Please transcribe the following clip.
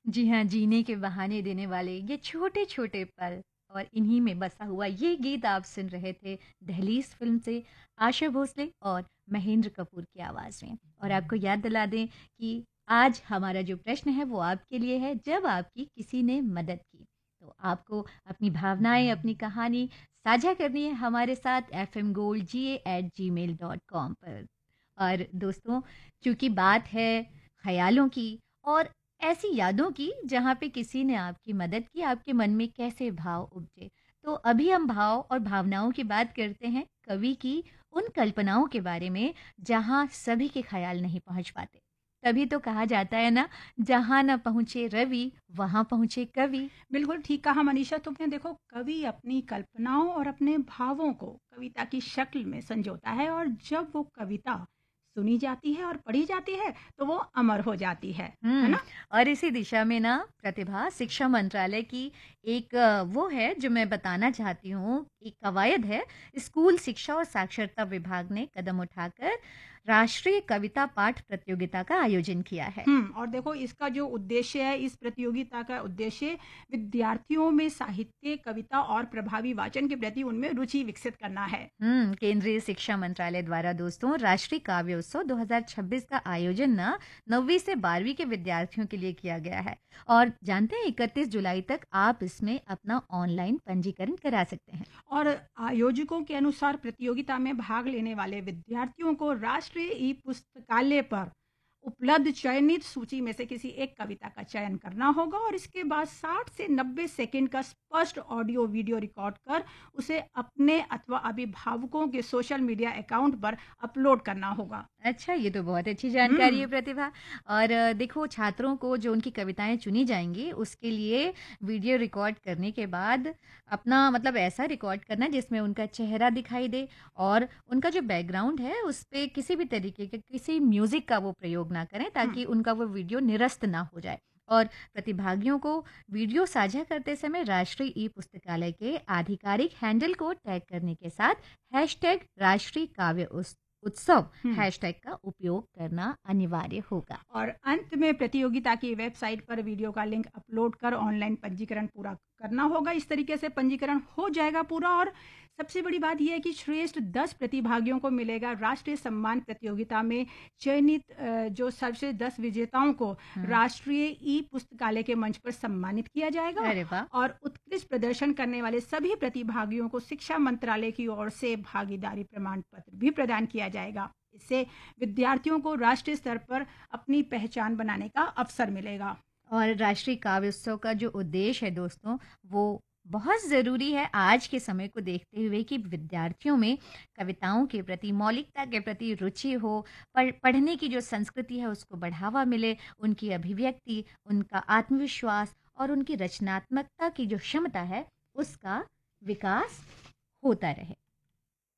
जी हाँ, जीने के बहाने देने वाले ये छोटे-छोटे पल और इन्हीं में बसा हुआ ये गीत आप सुन रहे थे दहलीज़ फ़िल्म से आशा भोसले और महेंद्र कपूर की आवाज़ में। और आपको याद दिला दें कि आज हमारा जो प्रश्न है वो आपके लिए है, जब आपकी किसी ने मदद की, तो आपको अपनी भावनाएँ, अपनी कहानी साझा करनी है हमारे साथ fmgoldga@gmail.com पर। और दोस्तों, चूँकि बात है ख़यालों की और ऐसी यादों की जहाँ पे किसी ने आपकी मदद की, आपके मन में कैसे भाव उपजे। तो अभी हम भाव और भावनाओं की बात करते हैं, कवि की उन कल्पनाओं के बारे में जहाँ सभी के ख़याल नहीं पहुँच पाते। तभी तो कहा जाता है ना, जहाँ ना पहुँचे रवि, वहाँ पहुँचे कवि। बिल्कुल ठीक कहा मनीषा तुमने। देखो, कवि अपनी कल्पनाओं और अपने भावों को कविता की शक्ल में संजोता है, और जब वो कविता सुनी जाती है और पढ़ी जाती है तो वो अमर हो जाती है हुँ, ना? और इसी दिशा में ना प्रतिभा शिक्षा मंत्रालय की एक वो है जो मैं बताना चाहती हूँ, एक कवायद है। स्कूल शिक्षा और साक्षरता विभाग ने कदम उठाकर राष्ट्रीय कविता पाठ प्रतियोगिता का आयोजन किया है। और देखो, इसका जो उद्देश्य है, इस प्रतियोगिता का उद्देश्य विद्यार्थियों में साहित्य, कविता और प्रभावी वाचन के प्रति उनमें रुचि विकसित करना है। केंद्रीय शिक्षा मंत्रालय द्वारा दोस्तों राष्ट्रीय काव्य उत्सव 2026 का आयोजन ना 9वीं से 12वीं के विद्यार्थियों के लिए किया गया है। और जानते हैं 31 जुलाई तक आप इसमें अपना ऑनलाइन पंजीकरण करा सकते हैं। और आयोजकों के अनुसार प्रतियोगिता में भाग लेने वाले विद्यार्थियों को राष्ट्रीय ई पुस्तकालय पर उपलब्ध चयनित सूची में से किसी एक कविता का चयन करना होगा, और इसके बाद 60 से 90 सेकंड का स्पष्ट ऑडियो वीडियो रिकॉर्ड कर उसे अपने अथवा अभिभावकों के सोशल मीडिया अकाउंट पर अपलोड करना होगा। अच्छा, ये तो बहुत अच्छी जानकारी है हम्म प्रतिभा। और देखो छात्रों को जो उनकी कविताएँ चुनी जाएँगी, उसके लिए वीडियो रिकॉर्ड करने के बाद अपना मतलब ऐसा रिकॉर्ड करना जिसमें उनका चेहरा दिखाई दे और उनका जो बैकग्राउंड है, उस पे किसी भी तरीके के किसी म्यूज़िक का वो प्रयोग ना करें हम्म ताकि उनका वो वीडियो निरस्त ना हो जाए। और प्रतिभागियों को वीडियो साझा करते समय राष्ट्रीय ई पुस्तकालय के आधिकारिक हैंडल को टैग करने के साथ हैशटैग राष्ट्रीय काव्य उत्सव हम्म हैशटैग का उपयोग करना अनिवार्य होगा। और अंत में प्रतियोगिता की वेबसाइट पर वीडियो का लिंक अपलोड कर ऑनलाइन पंजीकरण पूरा करना होगा। इस तरीके से पंजीकरण हो जाएगा पूरा, और सबसे बड़ी बात यह है कि श्रेष्ठ 10 प्रतिभागियों को मिलेगा राष्ट्रीय सम्मान। प्रतियोगिता में चयनित जो सर्वश्रेष्ठ 10 विजेताओं को हुँ, राष्ट्रीय ई पुस्तकालय के मंच पर सम्मानित किया जाएगा, अरे वाह! और उत्कृष्ट प्रदर्शन करने वाले सभी प्रतिभागियों को शिक्षा मंत्रालय की ओर से भागीदारी प्रमाण पत्र भी प्रदान किया जाएगा। इससे विद्यार्थियों को राष्ट्रीय स्तर पर अपनी पहचान बनाने का अवसर मिलेगा। और राष्ट्रीय काव्य उत्सव का जो उद्देश्य है दोस्तों, वो बहुत ज़रूरी है आज के समय को देखते हुए कि विद्यार्थियों में कविताओं के प्रति, मौलिकता के प्रति रुचि हो, पढ़ने की जो संस्कृति है उसको बढ़ावा मिले, उनकी अभिव्यक्ति, उनका आत्मविश्वास और उनकी रचनात्मकता की जो क्षमता है, उसका विकास होता रहे।